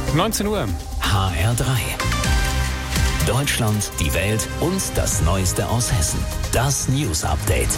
19 Uhr. HR3. Deutschland, die Welt und das Neueste aus Hessen. Das News Update.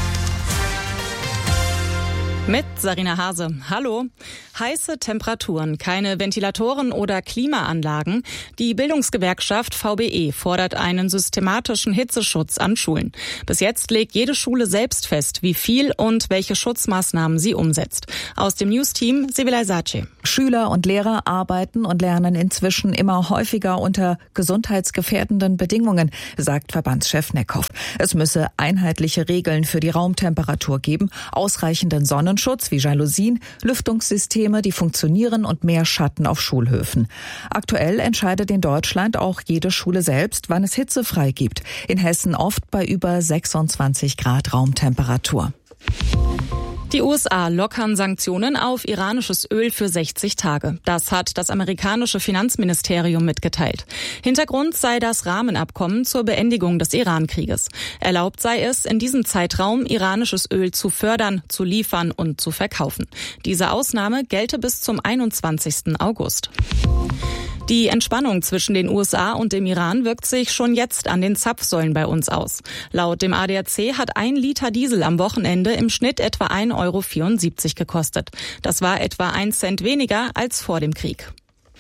Mit Sarina Hase. Hallo. Heiße Temperaturen, keine Ventilatoren oder Klimaanlagen. Die Bildungsgewerkschaft VBE fordert einen systematischen Hitzeschutz an Schulen. Bis jetzt legt jede Schule selbst fest, wie viel und welche Schutzmaßnahmen sie umsetzt. Aus dem News-Team Sivilay Sace. Schüler und Lehrer arbeiten und lernen inzwischen immer häufiger unter gesundheitsgefährdenden Bedingungen, sagt Verbandschef Neckhoff. Es müsse einheitliche Regeln für die Raumtemperatur geben, ausreichenden Sonnenschutz wie Jalousien, Lüftungssysteme, die funktionieren und mehr Schatten auf Schulhöfen. Aktuell entscheidet in Deutschland auch jede Schule selbst, wann es hitzefrei gibt. In Hessen oft bei über 26 Grad Raumtemperatur. Die USA lockern Sanktionen auf iranisches Öl für 60 Tage. Das hat das amerikanische Finanzministerium mitgeteilt. Hintergrund sei das Rahmenabkommen zur Beendigung des Iran-Krieges. Erlaubt sei es, in diesem Zeitraum iranisches Öl zu fördern, zu liefern und zu verkaufen. Diese Ausnahme gelte bis zum 21. August. Die Entspannung zwischen den USA und dem Iran wirkt sich schon jetzt an den Zapfsäulen bei uns aus. Laut dem ADAC hat 1 Liter Diesel am Wochenende im Schnitt etwa 1,74 € gekostet. Das war etwa 1 Cent weniger als vor dem Krieg.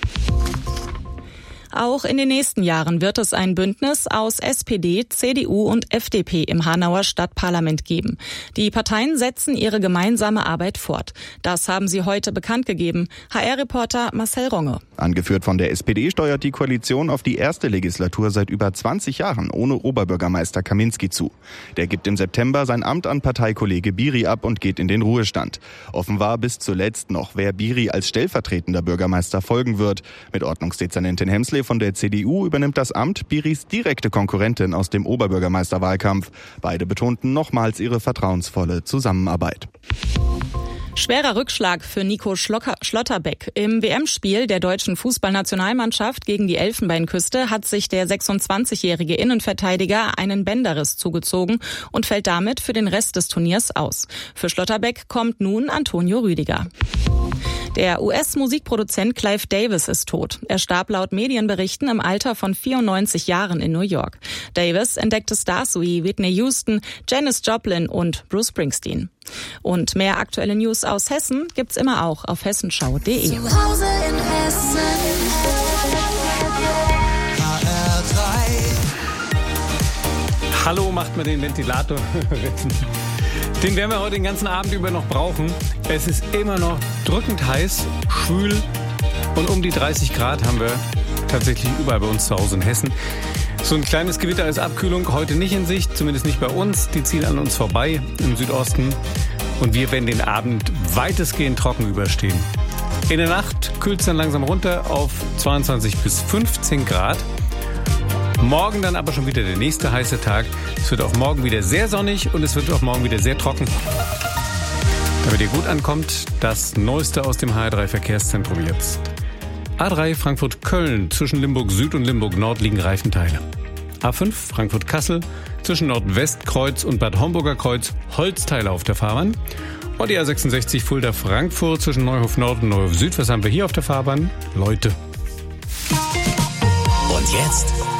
Auch in den nächsten Jahren wird es ein Bündnis aus SPD, CDU und FDP im Hanauer Stadtparlament geben. Die Parteien setzen ihre gemeinsame Arbeit fort. Das haben sie heute bekannt gegeben. HR-Reporter Marcel Ronge. Angeführt von der SPD steuert die Koalition auf die erste Legislatur seit über 20 Jahren ohne Oberbürgermeister Kaminski zu. Der gibt im September sein Amt an Parteikollege Biri ab und geht in den Ruhestand. Offen war bis zuletzt noch, wer Biri als stellvertretender Bürgermeister folgen wird. Mit Ordnungsdezernentin Hemsley von der CDU übernimmt das Amt Biris direkte Konkurrentin aus dem Oberbürgermeisterwahlkampf. Beide betonten nochmals ihre vertrauensvolle Zusammenarbeit. Schwerer Rückschlag für Nico Schlotterbeck. Im WM-Spiel der deutschen Fußballnationalmannschaft gegen die Elfenbeinküste hat sich der 26-jährige Innenverteidiger einen Bänderriss zugezogen und fällt damit für den Rest des Turniers aus. Für Schlotterbeck kommt nun Antonio Rüdiger. Der US-Musikproduzent Clive Davis ist tot. Er starb laut Medienberichten im Alter von 94 Jahren in New York. Davis entdeckte Stars wie Whitney Houston, Janis Joplin und Bruce Springsteen. Und mehr aktuelle News aus Hessen gibt's immer auch auf hessenschau.de. Zu Hause in Hessen. HR3. Hallo, macht mir den Ventilator. Den werden wir heute den ganzen Abend über noch brauchen. Es ist immer noch drückend heiß, schwül und um die 30 Grad haben wir tatsächlich überall bei uns zu Hause in Hessen. So ein kleines Gewitter als Abkühlung heute nicht in Sicht, zumindest nicht bei uns. Die ziehen an uns vorbei im Südosten und wir werden den Abend weitestgehend trocken überstehen. In der Nacht kühlt es dann langsam runter auf 22 bis 15 Grad. Morgen dann aber schon wieder der nächste heiße Tag. Es wird auch morgen wieder sehr sonnig und es wird auch morgen wieder sehr trocken. Damit ihr gut ankommt, das Neueste aus dem HR3-Verkehrszentrum jetzt. A3 Frankfurt-Köln, zwischen Limburg Süd und Limburg Nord liegen Reifenteile. A5 Frankfurt-Kassel, zwischen Nordwestkreuz und Bad Homburger Kreuz Holzteile auf der Fahrbahn. Und die A66 Fulda-Frankfurt, zwischen Neuhof Nord und Neuhof Süd. Was haben wir hier auf der Fahrbahn? Leute. Und jetzt